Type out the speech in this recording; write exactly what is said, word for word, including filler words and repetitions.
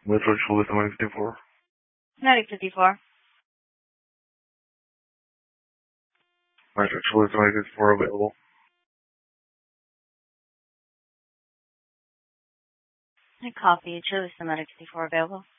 Metro Chile seven fifty-four. Medic fifty-four. Metro Chile seven fifty-four available. I copy. Chile Medic fifty-four available.